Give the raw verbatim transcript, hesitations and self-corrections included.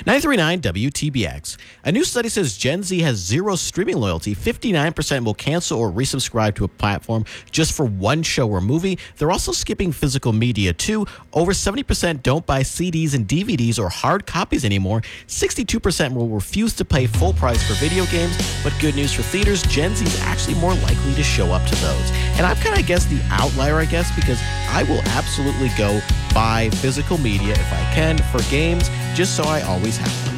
ninety-three point nine W T B X. A new study says Gen Z has zero streaming loyalty. fifty-nine percent will cancel or resubscribe to a platform just for one show or movie. They're also skipping physical media too. Over seventy percent don't buy C Ds and D V Ds or hard copies anymore. sixty-two percent will refuse to pay full price for video games. But good news for theaters, Gen Z is actually more likely to show up to those. And I'm kind of, I guess, the outlier, I guess, because I will absolutely go buy physical media if I can for games, just so I always have them.